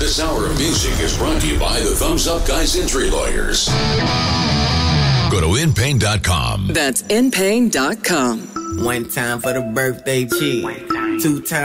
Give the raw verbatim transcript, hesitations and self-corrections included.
This hour of music is brought to you by the Thumbs Up Guys Injury Lawyers. Go to in pain dot com. That's in pain dot com. One time for the birthday chick. Two times.